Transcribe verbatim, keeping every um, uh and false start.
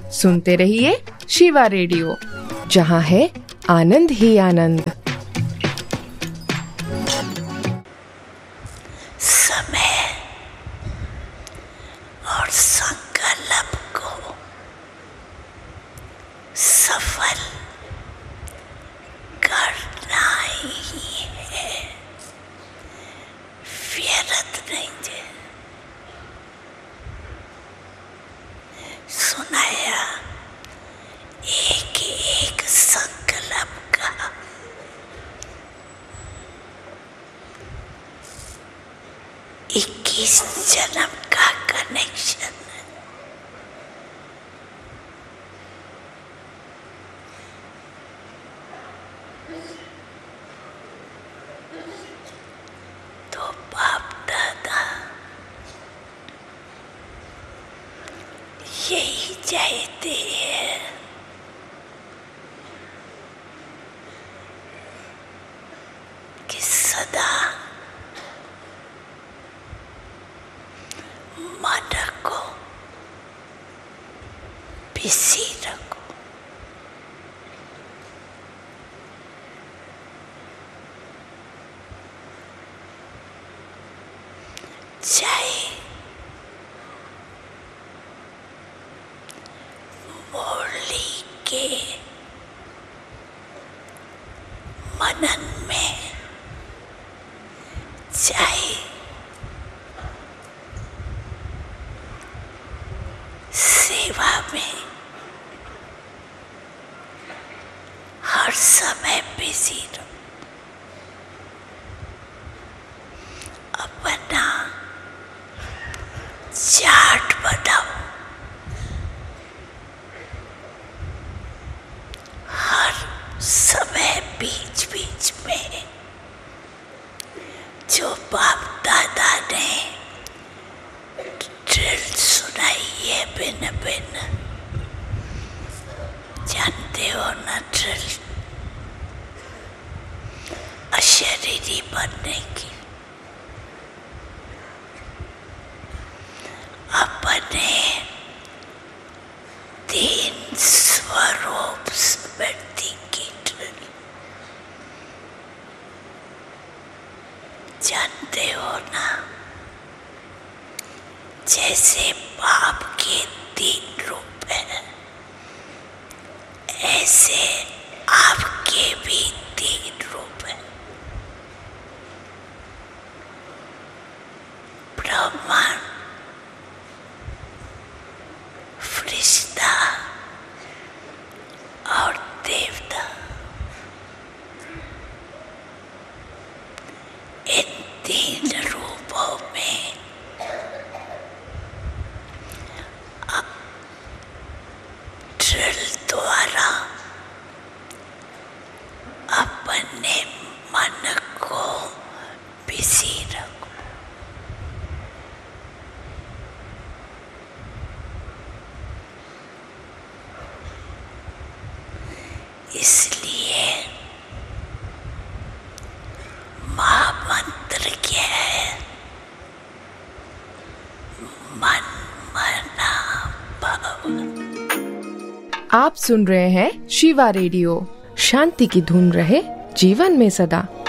सुनते रहिए शिवा रेडियो, जहाँ है आनंद ही आनंद। समय और संकल्प को सफल करना ही है, व्यर्थ नहीं है। सुनाया एक एक संकल्प का इक्कीस जन्म का कनेक्शन। तो बाप दादा यही चाहते हैं कि सदा मन को बिजी रखो। चाहे मुरली के मनन में, चाहे सेवा में, हर समय बिजी रहो। अपना चार्ट बनाओ, हर समय बीच बीच में जो बाप दादा ने ड्रिल सुनाई है, भिन्न भिन्न, जानते हो ना ड्रिल, अशरीरी बनने की। अपने तीन स्वरूप स्मृति की ड्रिल, जानते हो ना, जैसे बाप के तीन रूप हैं, ऐसे आपके भी तीन रूप हैं। ब्रह्मांड, फरिश्ता और देवता, इन तीन रूपों में ड्रिल द्वारा अपने मन को बिजी रखो। इसलिए महामंत्र क्या है? मन मना भव। आप सुन रहे हैं शिवा रेडियो। शांति की धुन रहे जीवन में सदा।